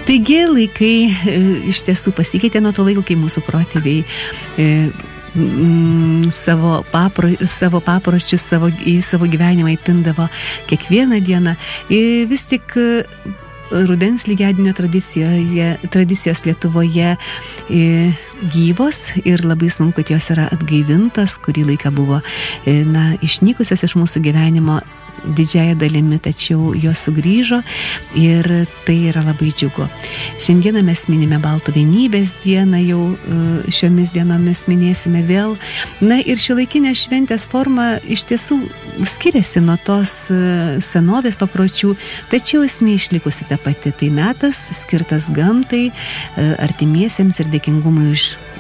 Taigi laikai iš tiesų pasikeitė nuo to laiko, kai mūsų protėviai savo papročius į savo gyvenimą įpindavo kiekvieną dieną. Vis tik rudens lygiadienio tradicijos Lietuvoje gyvos ir labai smagu, kad jos yra atgaivintos, kurį laiką buvo išnykusios iš mūsų gyvenimo didžiąją dalimi, tačiau jos sugrįžo ir tai yra labai džiugu. Šiandieną mes minime Baltų vienybės dieną, jau šiomis dienomis minėsime vėl. Na ir šiuolaikinė šventės forma iš tiesų skiriasi nuo tos senovės papročių, tačiau esmė išlikusi ta pati. Tai metas skirtas gamtai, artimiesiems ir dėkingumui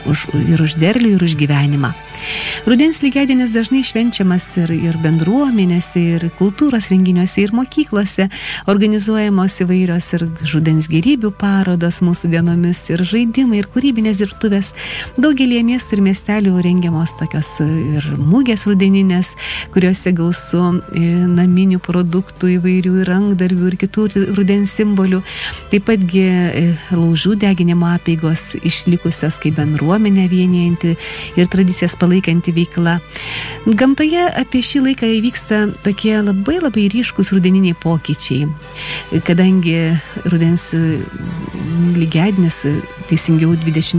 už derlių ir už gyvenimą. Rudens lygiadienis dažnai švenčiamas ir bendruomenėse, ir kultūros renginiuose, ir mokyklose, organizuojamos įvairios ir rudens gėrybių parodos mūsų dienomis, ir žaidimai, ir kūrybinės dirbtuvės. Daugelį miestų ir miestelių rengiamos tokios ir mugės rudeninės, kuriuose gausu naminių produktų, įvairių ir rankdarbių, ir kitų rudens simbolių. Taip patgi laužų deginimo apeigos išlikusios kaip bendruomenė vienijanti ir tradicijas palaikanti veikla. Gamtoje apie šį laiką įvyksta tokie labai labai ryškus rudeniniai pokyčiai. Kadangi rudens lygiadienis, teisingiau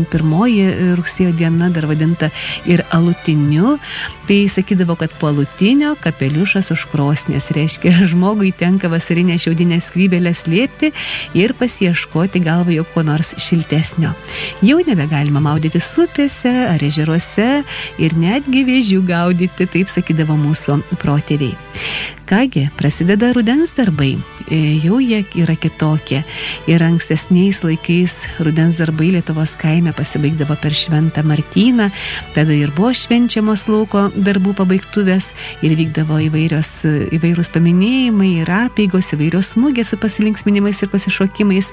21 rugsėjo diena, dar vadinta ir alutiniu, tai sakydavo, kad po alutinio kapeliušas už krosnės, reiškia, žmogui tenka vasarinę šiaudinę skrybėlę slėpti ir pasiieškoti galvą jau ko nors šiltesnio. Jau nebegalima maudytis upėse ar ežeruose ir netgi vėžių gaudyti, taip sakydavo mūsų protėviai. Kągi, prasideda rudens darbai, jau jie yra kitokie. Ir ankstesniais laikais rudens darbai Lietuvos kaime pasibaigdavo per Šventą Martyną, tada ir buvo švenčiamos lauko darbų pabaigtuvės ir vykdavo įvairūs paminėjimai ir apeigos, įvairios mugės su pasilinksminimais ir pasišokimais.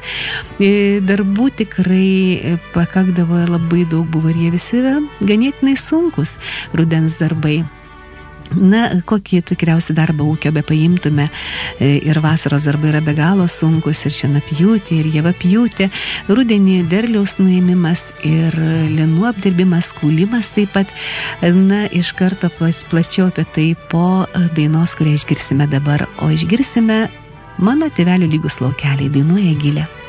Darbų tikrai pakakdavo labai daug, buvo ir jie visi yra ganėtinai sunkus rudens darbai. Na, kokį tikriausiai darbą ūkio be paimtume, ir vasaros darbai yra be galo sunkus, ir šienapjūtė, ir javapjūtė, rudenį derliaus nuėmimas ir linų apdirbimas, kūlimas taip pat. Na, iš karto plačiau apie tai po dainos, kurią išgirsime dabar, o išgirsime Mano tėvelių lygus laukeliai, dainuoja Gilė.